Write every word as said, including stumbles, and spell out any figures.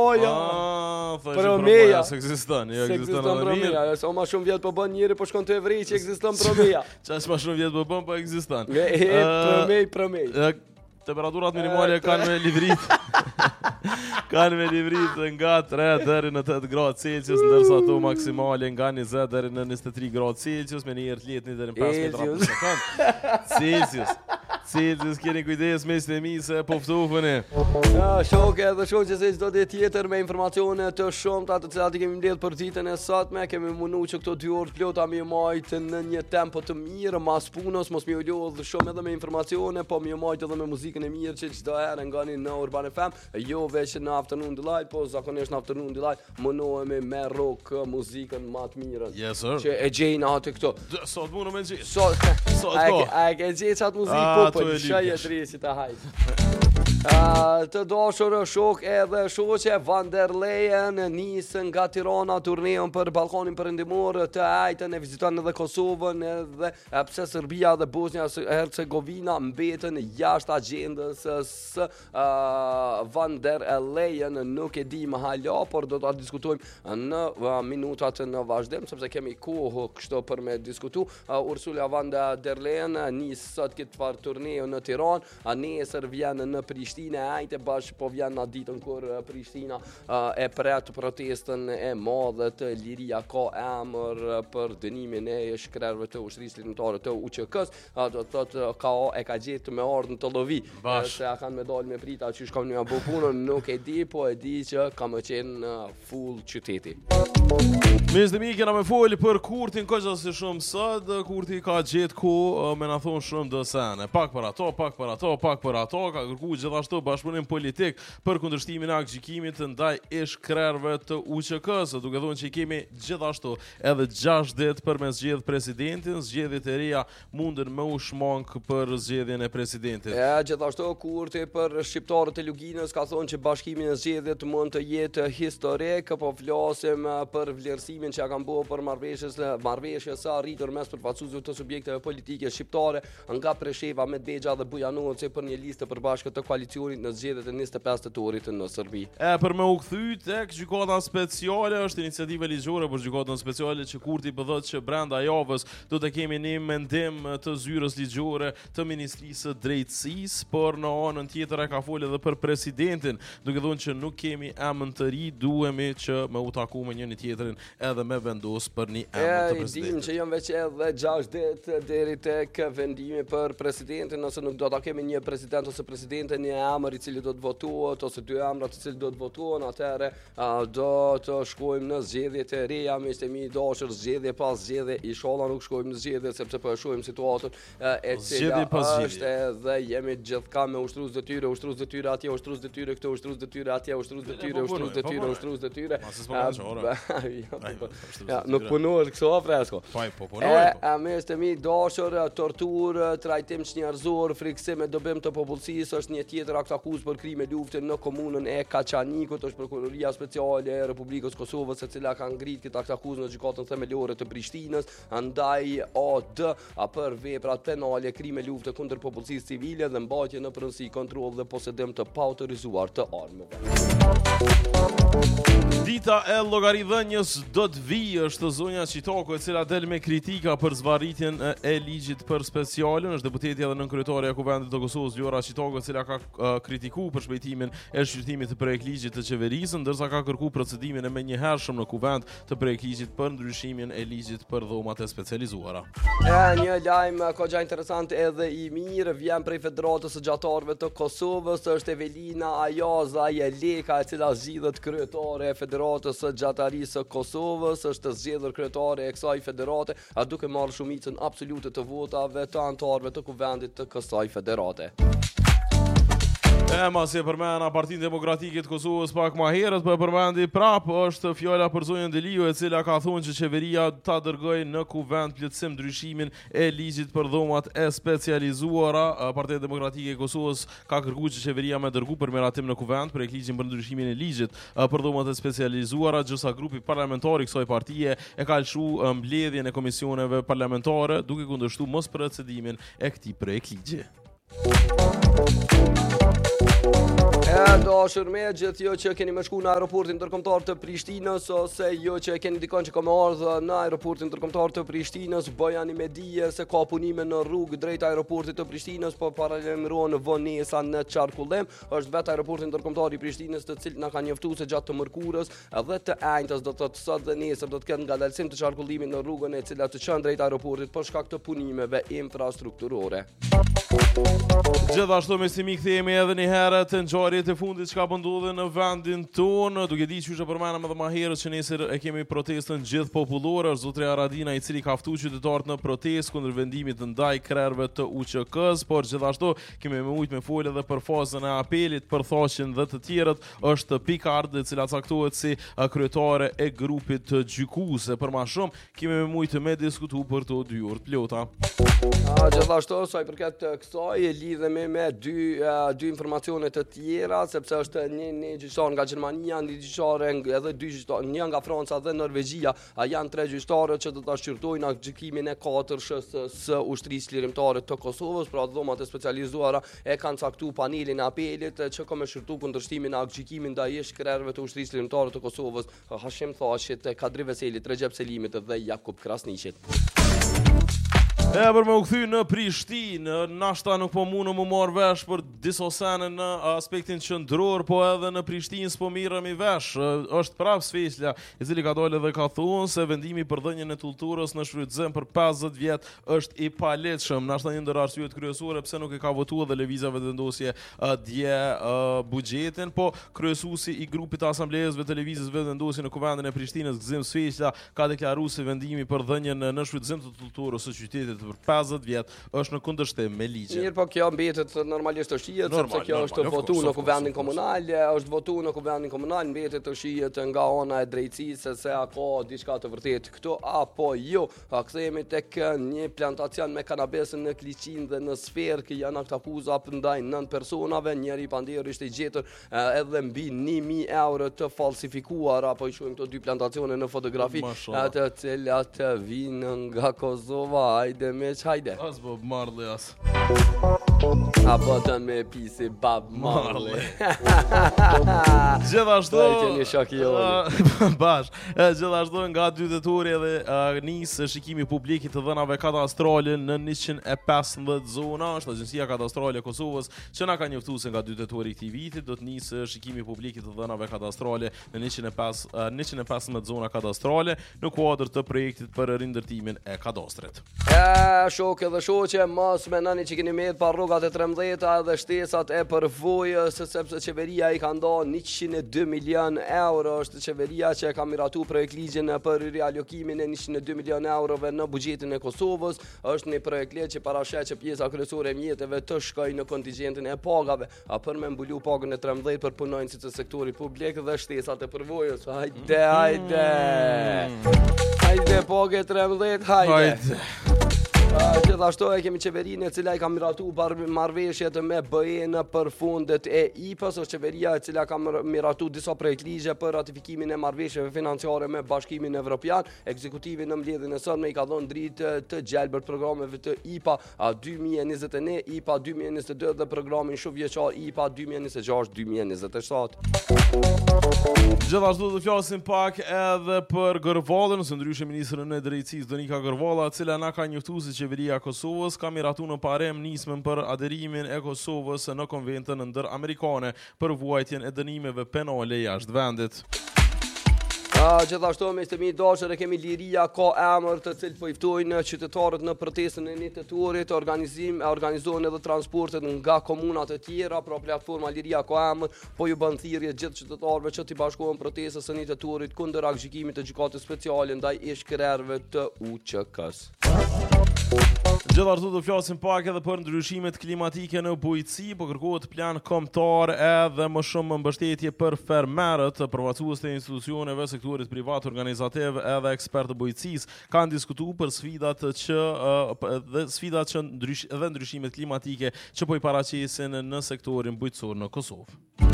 Ah, Promeja se ekziston, jo Se ekziston ekziston edhe promeja, mirë. sa ma shumë vjet po bën njëri po shkon të evrej që ekziston promeja. Ças më shumë vjet po bën, po ekziston. E, e, promej, promej. E, Temperaturat minimale kanë me livrit. kanë me livrit nga tre deri në tetë gradë Celsius, ndërsa ato maksimale nga njëzet deri në njëzet e tre gradë Celsius, me një herë të letë një deri në pesë metra për sekond. Celsius. Celsius, keni kujdes me së mi se po ftofëni. Ja, shok edhe shok që se çdo ditë tjetër me informacione të shumta të cilat i kemi mbledhur për ditën e sotme, kemi mundu që këto dy orë plota mi majtë në një tempo të mirë, mas punës, mos mi u lodh shumë edhe me informacione, po mi majtë edhe me muzikën e mirë që çdo herë ngani në Urban F M, jo veç në Afternoon Delight, po zakonisht në Afternoon Delight mundohemi me rock muzikën më të mirën. Yes sir. Që e gjejnë atë këto. Sot mundë me gjithë. Sot, Sot a ko. e ke gjejë qatë muzikë Ah, po, to po, e shaj e lipjesh. dresi të hajtë. Uh, të dashur shok edhe shoqe Van der Leyen nisën nga Tirana turneon për Ballkanin Perëndimor, të ajtën e viziton edhe Kosovën edhe e, pse Serbia dhe Bosnia Hercegovina mbetën jashtë agjendës së uh, Van der Leyen, nuk e di më hala, por do ta diskutojmë në uh, minutat në vazhdim sepse kemi kohë kështu për me diskutu. uh, Ursula Van der Leyen nis sot këtë farë turneo në Tiranë, a nesër vjen në Prishtinë e ajte bashkë po vjen në ditën kur Prishtina uh, e pret protestën e madhe të Liria ka emër për dënimin e shkrerëve të ushtrisë lindore të U Q K-s, uh, do të thotë ka e ka gjetë me ardhën të llovi. Se ja kanë me dalë me prita që shkon një punën, nuk e di, po e di që ka më qenë uh, full qyteti. Mes dhe mi kena me folë për Kurtin koqa si shumë sot, Kurti ka gjetë ku uh, me na thonë shumë dësene. Pak për ato, pak për ato, pak për ato, ka kërku gjithashtu bashkëpunim politik për kundërshtimin e aktgjykimit ndaj ish krerëve të U Q K-s, duke thonë që i kemi gjithashtu edhe gjashtë ditë për me zgjedh presidentin, zgjedhjet e reja mundën me u shmank për zgjedhjen e presidentit. Ja, gjithashtu Kurti për shqiptarët e Luginës ka thonë që bashkimi në zgjedhjet mund të jetë historik, po flasim për vlerësimin që ja kanë bërë për marrëveshjes marrëveshjes sa arritur mes përfaqësuesve të subjekteve politike shqiptare nga Presheva, Medveçja dhe Bujanovici për një listë përbashkët të koalicionit në zgjedhjet e njëzet e pesë tetorit në Serbi. E për me u kthy tek gjykata speciale, është iniciativë ligjore për gjykatën speciale që Kurti po thotë që brenda javës do të kemi një mendim të zyrës ligjore të Ministrisë së Drejtësisë, por në anën tjetër e ka folë edhe për presidentin, duke thënë që nuk kemi emër të ri, duhemi që me u taku me njëri tjetrin edhe me vendos për një emër të presidentit. E dim që janë veç edhe gjashtë ditë deri tek vendimi për presidentin, nëse nuk do ta kemi një president ose presidente, një emër i cili do të votohet ose dy emra të cilët do të votohen, atëherë uh, do të shkojmë në zgjedhjet e reja, miqtë mi dashur, zgjedhje pas zgjedhje, inshallah nuk shkojmë në zgjedhje sepse po e shohim situatën uh, e cila është edhe jemi gjithkanë me ushtrues detyre, ushtrues detyre atje, ushtrues detyre këtu, ushtrues detyre atje, ushtrues detyre, ushtrues detyre, ushtrues detyre. Ja, nuk punohet kështu fresko. Po punohet. E miqtë mi dashur, torturë, trajtim njerëzor, friksim me dobim të popullsisë është një tjetër akt akuzë për krime lufte në komunën e Kaçanikut, është prokuroria speciale e Republikës Kosovës e cila ka ngrit këtë akt akuzë në gjykatën themelore të Prishtinës ndaj A D për veprat penale, krime lufte kundër popullsisë civile dhe mbajtje në pronësi, kontroll dhe posedim të paautorizuar të armëve. Dita e llogaridhënies do të vijë, është zonja Çitoko, e cila del me kritika për zvarritjen e ligjit për specialin, është deputeti edhe nënkryetare e Kuvendit të Kosovës Vjora Çitoko, e cila ka uh, kritikuar për shpejtimin e shqyrtimit të projektligjit të qeverisë, ndërsa ka kërkuar procedimin e menjëhershëm në Kuvend të projektligjit për ndryshimin e ligjit për dhomat e specializuara. E një lajm goxha interesant edhe i mirë vjen prej Federatës së Gjatarëve të Kosovës, është Evelina Ajaza Jeleka, e cila zgjidhet kryetare e Federatës së Gjatarisë së Kosovës, është zgjedhur kryetare e kësaj federate, a duke marrë shumicën absolute të votave të anëtarëve të Kuvendit të kësaj federate. E ma si e përmena Partinë Demokratike të Kosovës pak ma herët, për përmendi prap është fjala për zonjën Delio, e cila ka thonë që qeveria ta dërgoj në Kuvend plotësim ndryshimin e ligjit për dhomat e specializuara. Partia Demokratike e Kosovës ka kërkuar që qeveria me dërgu për miratim në Kuvend për ligjin për ndryshimin e ligjit për dhomat e specializuara, gjësa grupi parlamentar i kësaj partie e ka lëshu mbledhjen e komisioneve parlamentare duke kundërshtuar mos procedimin e këtij projektligji. E dashur me gjithë jo që keni më shku në aeroportin ndërkombëtar të Prishtinës ose jo që keni dikon që ka më ardhë në aeroportin ndërkombëtar të Prishtinës, bëjani me dije se ka punime në rrugë drejt aeroportit të Prishtinës, po paralajmërohen vonesa në qarkullim. Është vetë aeroporti ndërkombëtar i Prishtinës, të cilët na ka njoftuar se gjatë të mërkurës dhe të enjtës do të thotë sot dhe nesër do të ketë ngadalësim të qarkullimit në rrugën e cila të çon drejt aeroportit për shkak të punimeve infrastrukturore. Gjithashtu me si mi kthehemi edhe një herë të ngjarjet e fundit që ka ndodhur në vendin tonë, duke ditë që përmenëm edhe më herët që nesër e kemi protestën gjithë popullore, është zotria Radina i cili ka ftuar qytetarët në protestë kundër vendimit të ndaj krerëve të U Q K-s, por gjithashtu kemi më ujtë me folë edhe për fazën e apelit për thashjen dhe të tjerët, është Pikard e cila caktohet si kryetare e grupit të gjykuese. Për më shumë kemi më ujtë me diskutu për to dy orë plota. A, gjithashtu sa i përket kësaj lidhemi me dy uh, dy informacione të tjera, sepse është një një gjyqtar nga Gjermania, një gjyqtar edhe dy gjyqtar, një nga Franca dhe Norvegjia, a janë tre gjyqtarë që do ta shqyrtojnë gjykimin e katërshës së ushtrisë lirimtare të Kosovës, pra dhomat e specializuara e kanë caktuar panelin e apelit që ka më shqyrtuar kundërshtimin e gjykimit ndaj krerëve të ushtrisë lirimtare të Kosovës, Hashim Thashit, Kadri Veselit, Recep Selimit dhe Jakub Krasniqit. E për me u kthy në Prishtinë, nashta nuk po mundë më marrë vesh për disa sene në aspektin qendror, po edhe në Prishtinë s'po mirëm i vesh. Është prap Sfesla, i cili ka dalë dhe ka thunë se vendimi për dhënien e tullturës në shfrytëzim për pesëdhjetë vjet është i palehtshëm. Nashta një ndër arsyet kryesore pse nuk e ka votuar dhe lëvizja vendosje dje uh, buxhetin, po kryesuesi i grupit të asamblesëve të lëvizjes vendosje në kuvendin e Prishtinës, Gzim Sfesla, ka deklaruar se vendimi për dhënien në shfrytëzim të tullturës së qytetit për pesëdhjetë vjet është në kundërshtim me ligjin. Mirë, po kjo mbetet normalisht të shihet, sepse kjo është votuar në kuvendin komunal, është votuar në kuvendin komunal, mbetet të shihet nga ana e drejtësisë se a ka diçka të vërtetë këtu apo jo. A kthehemi tek një plantacion me kanabesën në Kliqin dhe në Sferë, që janë aktakuza ndaj nëntë personave, njëri pandero ishte i gjetur edhe mbi një mijë euro të falsifikuar, apo i shohim këto dy plantacione në fotografi, të cilat vinë nga Kosova. Hajde me qajde. As Bob Marley as. A botën me pisi Bob Marley. Gjithashtu një shok i bash. Gjithashtu nga dy detori edhe uh, nisë shikimi publik i të dhënave kadastrale në njëqind e pesëmbëdhjetë zona. Është Agjencia Kadastrale e Kosovës që na ka njoftuar se nga dy detori këtij viti do të nisë shikimi publik i të dhënave kadastrale në njëqind e pesëmbëdhjetë zona kadastrale në kuadër të projektit për rindërtimin e kadastrit. E, shok edhe shoqe, mos mendoni që keni mbet pa rrogat e trembëdhjetë dhe shtesat e përvojës, sepse qeveria i ka ndonë njëqind e dy milion euro. Është qeveria që ka miratuar projekt ligjin për rialokimin e njëqind e dy milion eurove në buxhetin e Kosovës. Është një projekt ligj që parashet që pjesa kryesore e mjeteve të shkojnë në kontingjentin e pagave, a për me mbulu pagën e trembëdhjetë për punonjësit e sektorit publik dhe shtesat e përvojës. Hajde, hajde. Hajde pagë trembëdhjetë, hajde. Hajde. Uh, gjithashtu e kemi qeverinë e cila i ka miratuar marrëveshjet me B E-n për fundet e I P A-s, është qeveria e cila ka miratuar disa projekt ligje për ratifikimin e marrëveshjeve financiare me Bashkimin Evropian. Ekzekutivi në mbledhjen e sotme i ka dhënë dritë të gjelbër programeve të I P A dy mijë e njëzet e një, I P A dy mijë e njëzet e dy dhe programin shumëvjeçar I P A dy mijë e njëzet e gjashtë dy mijë e njëzet e shtatë. Gjithashtu do flasim pak edhe për Gërvallën, së ndryshe ministrën e drejtësisë Donika Gërvalla, e cila na ka njoftuar se qeveria e Kosovës ka miratuar në parem nismën për aderimin e Kosovës në konventën ndër-amerikane për vuajtjen e dënimeve penale jashtë vendit. Uh, gjithashtu me stemi dashur e kemi Liria ka emër të cilët po i ftojnë qytetarët në protestën e një tetorit, organizim organizohen edhe transportet nga komuna të tjera, pra platforma Liria ka emër po ju bën thirrje gjithë qytetarëve që të bashkohen protestës së një tetorit kundër gjykimit të gjykatës speciale ndaj ish-krerëve të U Q K-s. Gjithashtu do flasim pak edhe për ndryshimet klimatike në bujqësi, po kërkohet plan kombëtar edhe më shumë mbështetje për fermerët, përfaqësues të institucioneve, sektorit privat, organizativ edhe ekspertë bujqësisë kanë diskutuar për sfidat që dhe sfidat që ndrysh, dhe ndryshimet klimatike që po i paraqesin në sektorin bujqësor në Kosovë.